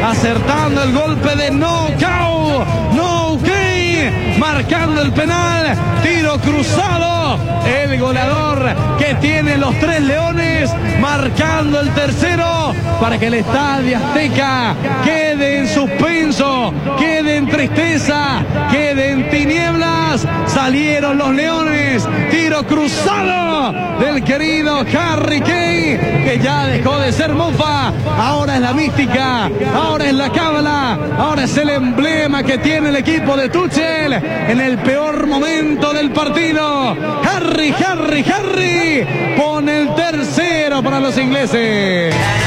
acertando el golpe de knockout, marcando el penal, tiro cruzado, el goleador que tiene los 3 leones, marcando el tercero para que el Estadio Azteca quede en suspenso, quede en tristeza, quede en tinieblas. Salieron los leones, tiro cruzado del querido Harry Kane, que ya dejó de ser mofa, ahora es la mística, ahora es la cábala, ahora es el emblema que tiene el equipo de Tuchel en el peor momento del partido. Harry pone el tercero para los ingleses.